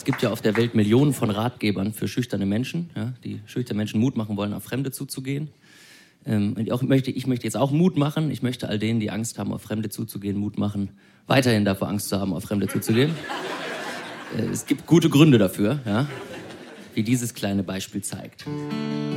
gibt ja auf der Welt Millionen von Ratgebern für schüchterne Menschen, ja, die schüchterne Menschen Mut machen wollen, auf Fremde zuzugehen. Ich möchte jetzt auch Mut machen. Ich möchte all denen, die Angst haben, auf Fremde zuzugehen, Mut machen, weiterhin davor Angst zu haben, auf Fremde zuzugehen. Es gibt gute Gründe dafür, ja, wie dieses kleine Beispiel zeigt.